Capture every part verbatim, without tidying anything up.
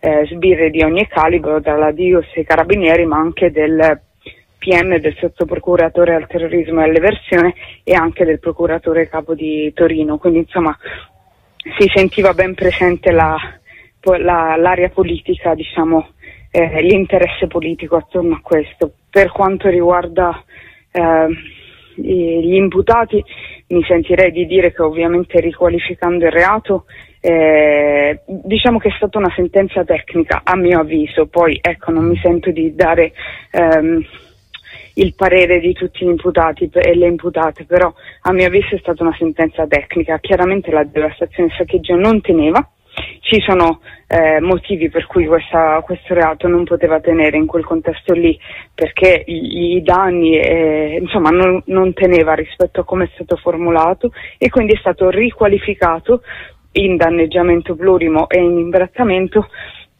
eh, sbirri di ogni calibro, dalla D I O S ai carabinieri, ma anche del P M, del sottoprocuratore al terrorismo e all'eversione, e anche del procuratore capo di Torino. Quindi insomma si sentiva ben presente la, la, l'area politica, diciamo, eh, l'interesse politico attorno a questo. Per quanto riguarda eh, gli imputati, mi sentirei di dire che ovviamente riqualificando il reato, eh, diciamo che è stata una sentenza tecnica a mio avviso, poi ecco non mi sento di dare ehm, il parere di tutti gli imputati e le imputate, però a mio avviso è stata una sentenza tecnica. Chiaramente la devastazione e il saccheggio non teneva, ci sono eh, motivi per cui questa, questo reato non poteva tenere in quel contesto lì, perché i, i danni eh, insomma non, non teneva rispetto a come è stato formulato, e quindi è stato riqualificato in danneggiamento plurimo e in imbrattamento,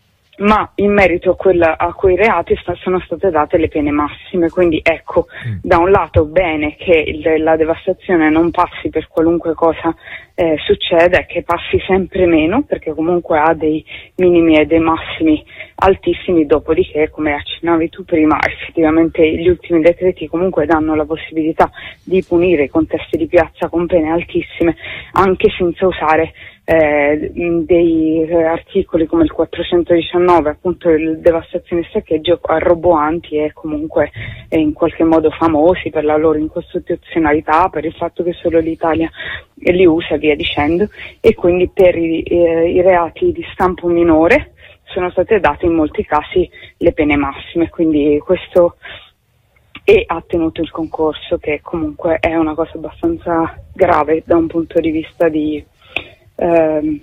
ma in merito a, quella, a quei reati sta, sono state date le pene massime. Quindi ecco, mm. da un lato bene che il, la devastazione non passi per qualunque cosa eh, succeda, e che passi sempre meno, perché comunque ha dei minimi e dei massimi altissimi, dopodiché, come accennavi tu prima, effettivamente gli ultimi decreti comunque danno la possibilità di punire i contesti di piazza con pene altissime, anche senza usare Eh, dei eh, articoli come il quattrocentodiciannove, appunto il devastazione e saccheggio, roboanti e comunque eh, in qualche modo famosi per la loro incostituzionalità, per il fatto che solo l'Italia li usa e via dicendo, e quindi per i, eh, i reati di stampo minore sono state date in molti casi le pene massime, quindi questo e ha tenuto il concorso, che comunque è una cosa abbastanza grave da un punto di vista di Ehm,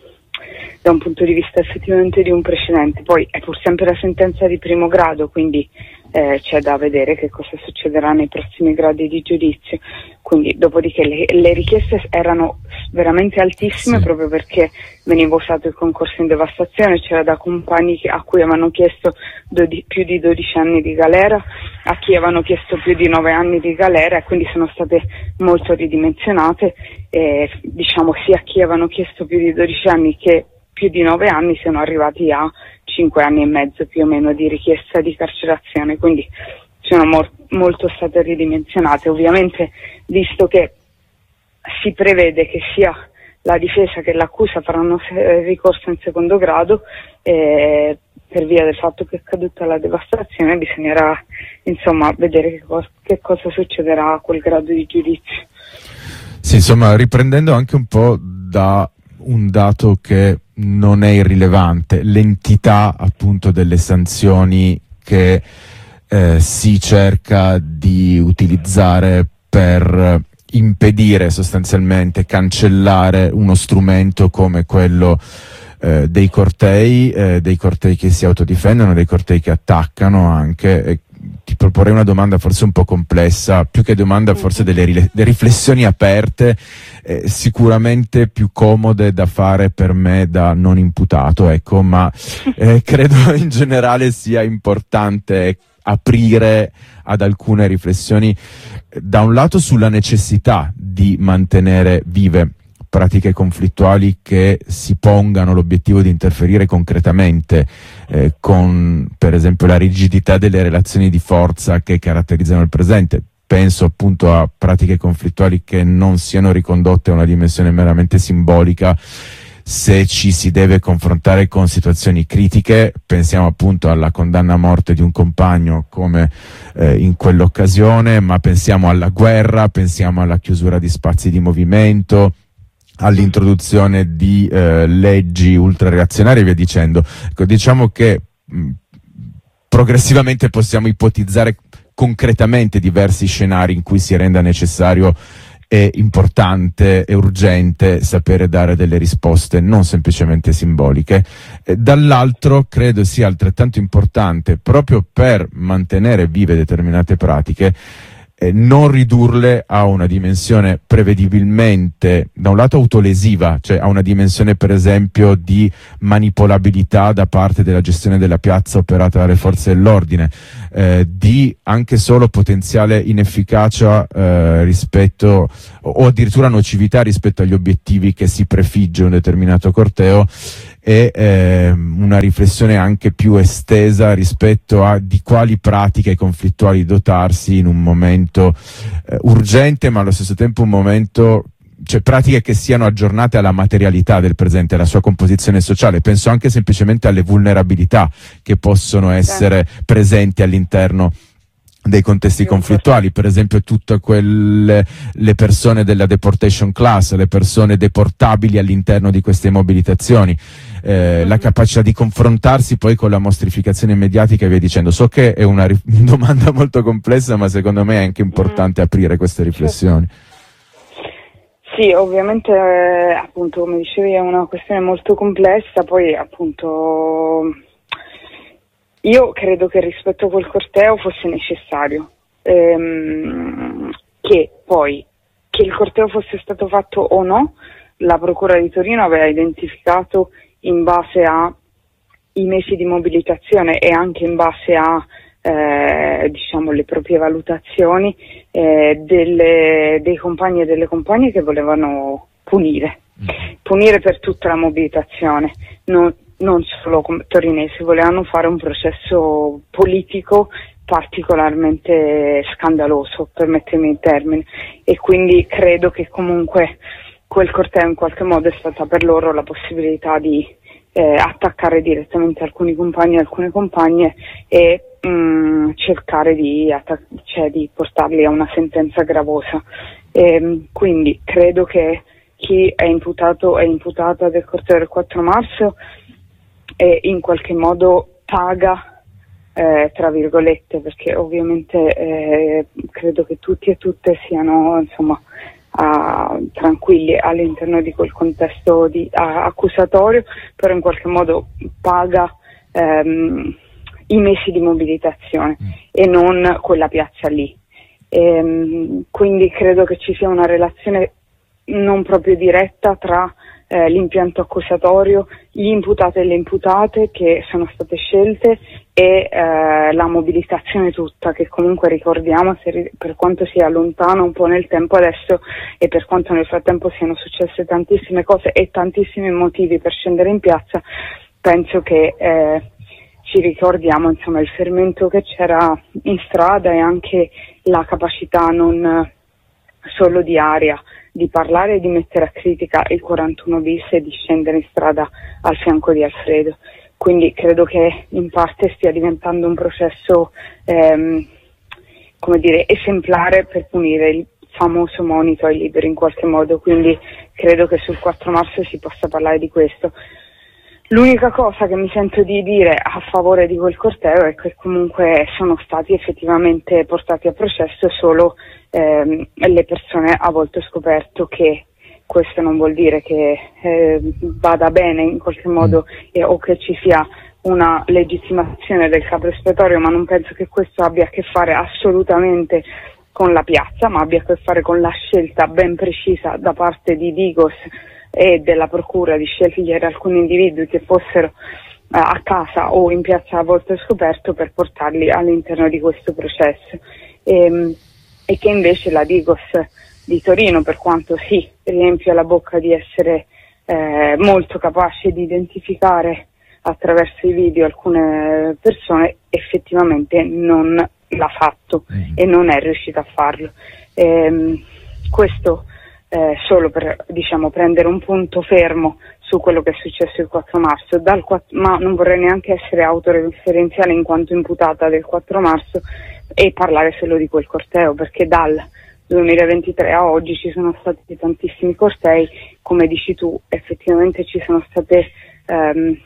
da un punto di vista effettivamente di un precedente. Poi è pur sempre la sentenza di primo grado, quindi eh, c'è da vedere che cosa succederà nei prossimi gradi di giudizio. Quindi dopodiché le, le richieste erano veramente altissime, sì, proprio perché veniva usato il concorso in devastazione, c'era da compagni a cui avevano chiesto dodi, più di dodici anni di galera, a chi avevano chiesto più di nove anni di galera, e quindi sono state molto ridimensionate, e, diciamo sia chi avevano chiesto più di dodici anni che più di nove anni siano arrivati a cinque anni e mezzo più o meno di richiesta di carcerazione, quindi sono mor- molto state ridimensionate. Ovviamente, visto che si prevede che sia la difesa che l'accusa faranno se- ricorso in secondo grado, eh, per via del fatto che è caduta la devastazione, bisognerà insomma vedere che, cos- che cosa succederà a quel grado di giudizio. Sì, insomma, riprendendo anche un po' da un dato che non è irrilevante, l'entità appunto delle sanzioni che eh, si cerca di utilizzare per impedire, sostanzialmente cancellare uno strumento come quello eh, dei cortei, eh, dei cortei che si autodifendono, dei cortei che attaccano anche. E ti proporrei una domanda forse un po' complessa, più che domanda forse delle, rile- delle riflessioni aperte, eh, sicuramente più comode da fare per me da non imputato, ecco, ma eh, credo in generale sia importante aprire ad alcune riflessioni, da un lato sulla necessità di mantenere vive pratiche conflittuali che si pongano l'obiettivo di interferire concretamente eh, con, per esempio, la rigidità delle relazioni di forza che caratterizzano il presente. Penso appunto a pratiche conflittuali che non siano ricondotte a una dimensione meramente simbolica se ci si deve confrontare con situazioni critiche. Pensiamo appunto alla condanna a morte di un compagno come eh, in quell'occasione, ma pensiamo alla guerra, pensiamo alla chiusura di spazi di movimento, all'introduzione di eh, leggi ultrareazionarie e via dicendo. Ecco, diciamo che mh, progressivamente possiamo ipotizzare concretamente diversi scenari in cui si renda necessario e importante e urgente sapere dare delle risposte non semplicemente simboliche. E dall'altro credo sia altrettanto importante, proprio per mantenere vive determinate pratiche, Eh, non ridurle a una dimensione prevedibilmente, da un lato autolesiva, cioè a una dimensione per esempio di manipolabilità da parte della gestione della piazza operata dalle forze dell'ordine, eh, di anche solo potenziale inefficacia eh, rispetto, o addirittura nocività rispetto agli obiettivi che si prefigge un determinato corteo, e eh, una riflessione anche più estesa rispetto a di quali pratiche conflittuali dotarsi in un momento eh, urgente, ma allo stesso tempo un momento, cioè pratiche che siano aggiornate alla materialità del presente, alla sua composizione sociale. Penso anche semplicemente alle vulnerabilità che possono essere presenti all'interno dei contesti conflittuali, per esempio tutte quelle le persone della deportation class, le persone deportabili all'interno di queste mobilitazioni, eh, la capacità di confrontarsi poi con la mostrificazione mediatica e via dicendo. So che è una domanda molto complessa, ma secondo me è anche importante aprire queste riflessioni. Sì, ovviamente eh, appunto come dicevi è una questione molto complessa, poi appunto io credo che rispetto a quel corteo fosse necessario, ehm, che poi che il corteo fosse stato fatto o no, la Procura di Torino aveva identificato in base ai mesi di mobilitazione e anche in base a eh, diciamo le proprie valutazioni eh, delle, dei compagni e delle compagne che volevano punire, punire per tutta la mobilitazione, non, non solo torinesi, volevano fare un processo politico particolarmente scandaloso, permettetemi il termine, e quindi credo che comunque quel corteo in qualche modo è stata per loro la possibilità di eh, attaccare direttamente alcuni compagni e alcune compagne e mh, cercare di, attac- cioè, di portarli a una sentenza gravosa. E, quindi credo che chi è imputato e imputata del corteo del quattro marzo e in qualche modo paga, eh, tra virgolette, perché ovviamente eh, credo che tutti e tutte siano insomma a, tranquilli all'interno di quel contesto di, a, accusatorio, però in qualche modo paga ehm, i mesi di mobilitazione mm. e non quella piazza lì. E, quindi credo che ci sia una relazione non proprio diretta tra eh, l'impianto accusatorio, gli imputati e le imputate che sono state scelte e eh, la mobilitazione tutta, che comunque ricordiamo, se, per quanto sia lontana un po' nel tempo adesso e per quanto nel frattempo siano successe tantissime cose e tantissimi motivi per scendere in piazza, penso che eh, ci ricordiamo insomma il fermento che c'era in strada e anche la capacità non solo di Aria di parlare e di mettere a critica il quarantuno bis e di scendere in strada al fianco di Alfredo. Quindi credo che in parte stia diventando un processo ehm, come dire esemplare per punire il famoso monito ai liberi in qualche modo, quindi credo che sul quattro marzo si possa parlare di questo. L'unica cosa che mi sento di dire a favore di quel corteo è che comunque sono stati effettivamente portati a processo solo ehm, le persone a volto scoperto, che questo non vuol dire che eh, vada bene in qualche modo eh, o che ci sia una legittimazione del capo espiatorio, ma non penso che questo abbia a che fare assolutamente con la piazza, ma abbia a che fare con la scelta ben precisa da parte di Digos e della procura di scegliere alcuni individui che fossero uh, a casa o in piazza a volto scoperto per portarli all'interno di questo processo, e, e che invece la Digos di Torino, per quanto sì riempie la bocca di essere eh, molto capace di identificare attraverso i video alcune persone, effettivamente non l'ha fatto mm. e non è riuscita a farlo. E, questo Eh, solo per diciamo prendere un punto fermo su quello che è successo il quattro marzo, dal quattro, ma non vorrei neanche essere autoreferenziale in quanto imputata del quattro marzo e parlare solo di quel corteo, perché dal duemilaventitré a oggi ci sono stati tantissimi cortei, come dici tu, effettivamente ci sono state ehm,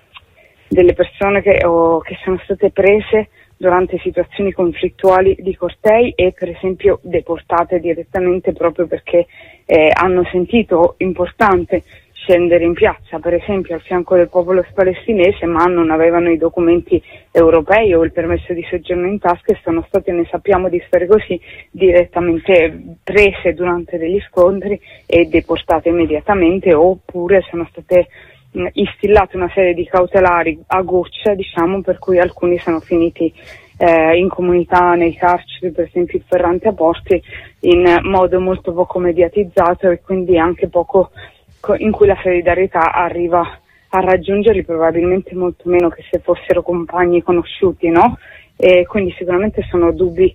delle persone che, oh, che sono state prese durante situazioni conflittuali di cortei e per esempio deportate direttamente proprio perché eh, hanno sentito importante scendere in piazza, per esempio al fianco del popolo palestinese, ma non avevano i documenti europei o il permesso di soggiorno in tasca e sono state, ne sappiamo di storie così, direttamente prese durante degli scontri e deportate immediatamente, oppure sono state instillate una serie di cautelari a goccia, diciamo, per cui alcuni sono finiti eh, in comunità, nei carceri, per esempio il Ferrante a Porti, in modo molto poco mediatizzato e quindi anche poco in cui la solidarietà arriva a raggiungerli probabilmente molto meno che se fossero compagni conosciuti, no? E quindi sicuramente sono dubbi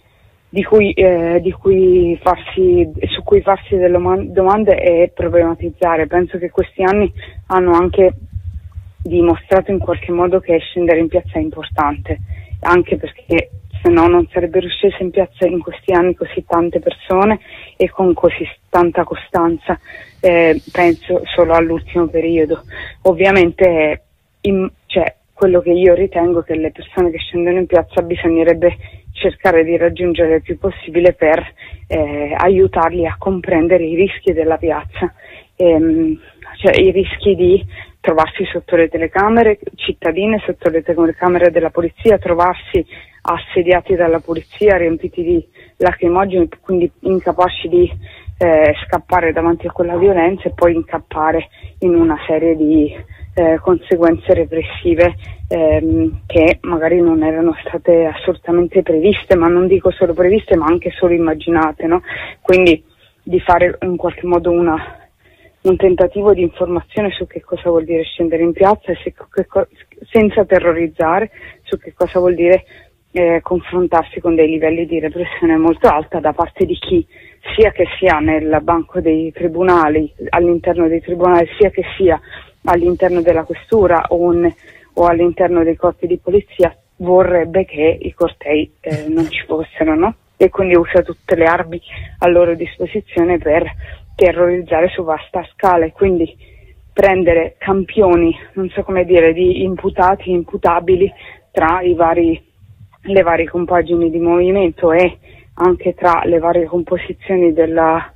di cui, eh, di cui farsi, su cui farsi delle domande e problematizzare. Penso che questi anni hanno anche dimostrato in qualche modo che scendere in piazza è importante, anche perché se no non sarebbero scese in piazza in questi anni così tante persone e con così tanta costanza, eh, penso solo all'ultimo periodo. Ovviamente in, cioè, quello che io ritengo che le persone che scendono in piazza bisognerebbe cercare di raggiungere il più possibile per eh, aiutarli a comprendere i rischi della piazza, ehm, cioè i rischi di trovarsi sotto le telecamere cittadine, sotto le telecamere della polizia, trovarsi assediati dalla polizia, riempiti di lacrimogeni, quindi incapaci di eh, scappare davanti a quella violenza e poi incappare in una serie di eh, conseguenze repressive ehm, che magari non erano state assolutamente previste, ma non dico solo previste ma anche solo immaginate, no? Quindi di fare in qualche modo una un tentativo di informazione su che cosa vuol dire scendere in piazza e se, che co- senza terrorizzare, su che cosa vuol dire eh, confrontarsi con dei livelli di repressione molto alta da parte di chi, sia che sia nel banco dei tribunali, all'interno dei tribunali, sia che sia all'interno della questura o, un, o all'interno dei corpi di polizia, vorrebbe che i cortei eh, non ci fossero, no? E quindi usa tutte le armi a loro disposizione per terrorizzare su vasta scala e quindi prendere campioni, non so come dire, di imputati, imputabili tra i vari, le varie compagini di movimento e anche tra le varie composizioni della,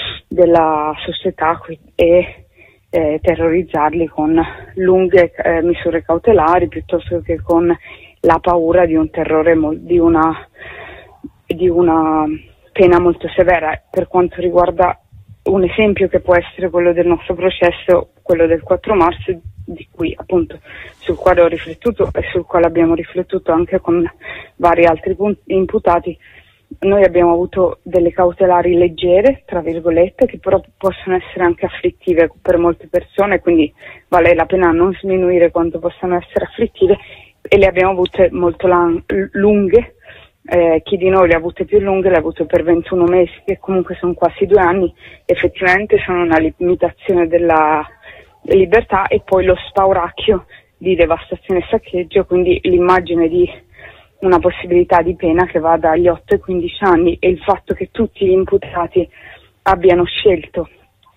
della società e eh, terrorizzarli con lunghe eh, misure cautelari piuttosto che con la paura di un terrore, di una, di una pena molto severa. Per quanto riguarda un esempio che può essere quello del nostro processo, quello del quattro marzo, di cui appunto sul quale ho riflettuto e sul quale abbiamo riflettuto anche con vari altri punti, imputati, noi abbiamo avuto delle cautelari leggere, tra virgolette, che però possono essere anche afflittive per molte persone, quindi vale la pena non sminuire quanto possano essere afflittive, e le abbiamo avute molto lang- lunghe. Eh, chi di noi le ha avute più lunghe le ha avute per ventuno mesi, che comunque sono quasi due anni, effettivamente sono una limitazione della libertà, e poi lo spauracchio di devastazione e saccheggio, quindi l'immagine di una possibilità di pena che va dagli otto ai quindici anni, e il fatto che tutti gli imputati abbiano scelto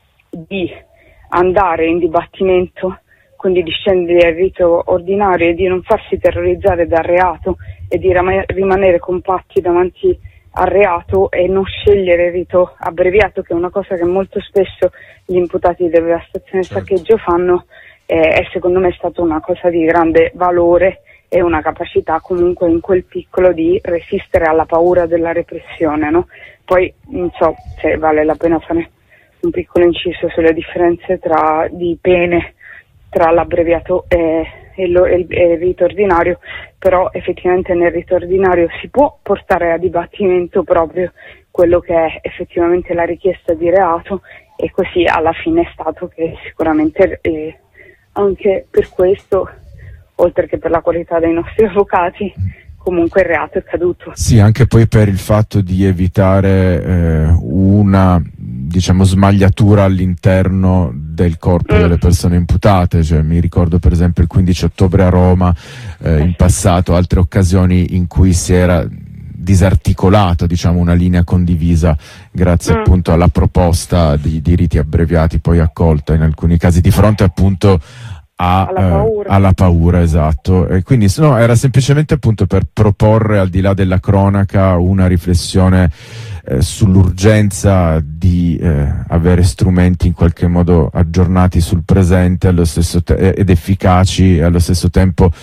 di andare in dibattimento, quindi di scendere al rito ordinario e di non farsi terrorizzare dal reato e di ram- rimanere compatti davanti al reato e non scegliere il rito abbreviato, che è una cosa che molto spesso gli imputati di devastazione e saccheggio fanno, eh, è secondo me stata una cosa di grande valore e una capacità comunque in quel piccolo di resistere alla paura della repressione, no? Poi non so se vale la pena fare un piccolo inciso sulle differenze tra di pene tra l'abbreviato e, e, lo, e, il, e il rito ordinario, però effettivamente nel rito ordinario si può portare a dibattimento proprio quello che è effettivamente la richiesta di reato, e così alla fine è stato che sicuramente eh, anche per questo, oltre che per la qualità dei nostri avvocati, comunque il reato è caduto. Sì, anche poi per il fatto di evitare eh, una, diciamo, smagliatura all'interno del corpo mm. delle persone imputate, cioè mi ricordo per esempio il quindici ottobre a Roma, eh, in passato altre occasioni in cui si era disarticolato, diciamo, una linea condivisa grazie mm. appunto alla proposta di, di riti abbreviati poi accolta in alcuni casi di fronte appunto A, alla, paura. Eh, alla paura, esatto. E quindi no, era semplicemente appunto per proporre, al di là della cronaca, una riflessione eh, sull'urgenza di eh, avere strumenti in qualche modo aggiornati sul presente allo stesso te- ed efficaci, e allo stesso tempo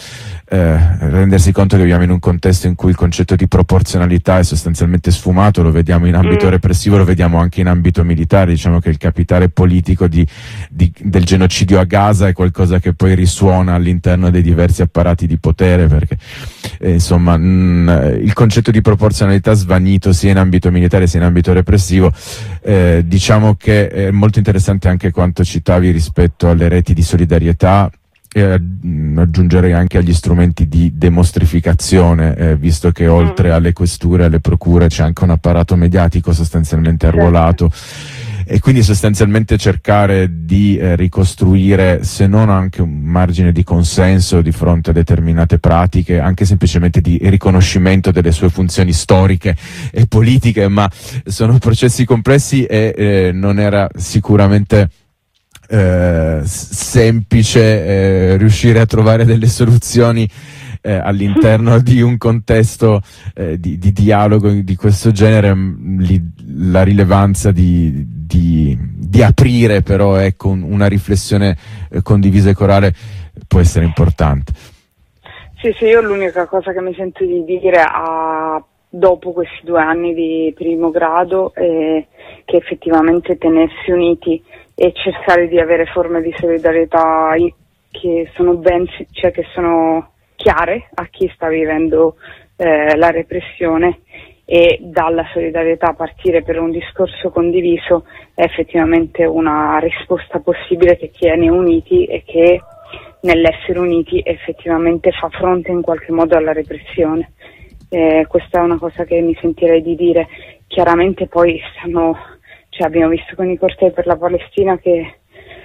eh, rendersi conto che viviamo in un contesto in cui il concetto di proporzionalità è sostanzialmente sfumato, lo vediamo in ambito mm. repressivo, lo vediamo anche in ambito militare. Diciamo che il capitale politico di, di, del genocidio a Gaza è qualcosa che poi risuona all'interno dei diversi apparati di potere, perché eh, insomma mh, il concetto di proporzionalità svanito sia in ambito militare sia in ambito repressivo. Eh, diciamo che è molto interessante anche quanto citavi rispetto alle reti di solidarietà. E aggiungerei anche agli strumenti di demostrificazione, eh, visto che oltre alle questure e alle procure c'è anche un apparato mediatico sostanzialmente arruolato, e quindi sostanzialmente cercare di eh, ricostruire, se non anche un margine di consenso di fronte a determinate pratiche, anche semplicemente di riconoscimento delle sue funzioni storiche e politiche, ma sono processi complessi e eh, non era sicuramente Eh, semplice eh, riuscire a trovare delle soluzioni eh, all'interno di un contesto eh, di, di dialogo di questo genere. Li, la rilevanza di, di, di aprire però ecco un, una riflessione eh, condivisa e corale può essere importante. Sì, sì, io l'unica cosa che mi sento di dire a dopo questi due anni di primo grado è che effettivamente tenersi uniti e cercare di avere forme di solidarietà che sono ben, cioè che sono chiare a chi sta vivendo eh, la repressione, e dalla solidarietà partire per un discorso condiviso è effettivamente una risposta possibile che tiene uniti e che nell'essere uniti effettivamente fa fronte in qualche modo alla repressione. Eh, questa è una cosa che mi sentirei di dire. Chiaramente poi stanno, cioè abbiamo visto con i cortei per la Palestina che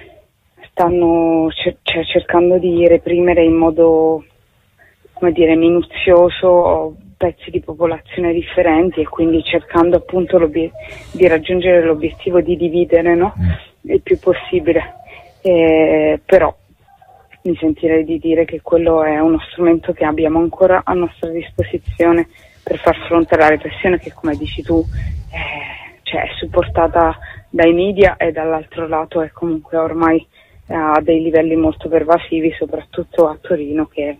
stanno cer- cioè cercando di reprimere in modo, come dire, minuzioso pezzi di popolazione differenti, e quindi cercando appunto di raggiungere l'obiettivo di dividere, no? Il più possibile. Eh, però mi sentirei di dire che quello è uno strumento che abbiamo ancora a nostra disposizione per far fronte alla repressione che, come dici tu, eh, cioè è supportata dai media e dall'altro lato è comunque ormai a dei livelli molto pervasivi, soprattutto a Torino, che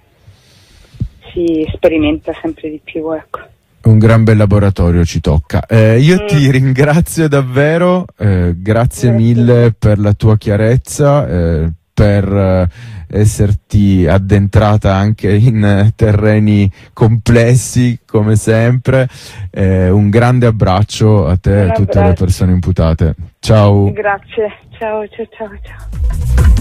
si sperimenta sempre di più, ecco. Un gran bel laboratorio ci tocca. Eh, io mm. ti ringrazio davvero, eh, grazie, grazie mille per la tua chiarezza, eh, per eh, esserti addentrata anche in eh, terreni complessi come sempre. Eh, un grande abbraccio a te e a tutte le persone imputate. Ciao. Grazie, ciao ciao ciao ciao.